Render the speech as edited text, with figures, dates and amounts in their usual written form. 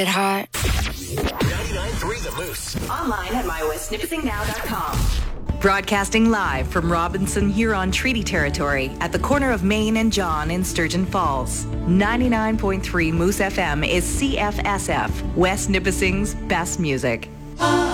Hot. 99.3 The Moose. Online at mywestnipissingnow.com. Broadcasting live from Robinson Huron Treaty Territory at the corner of Main and John in Sturgeon Falls. 99.3 Moose FM is CFSF, West Nipissing's best music.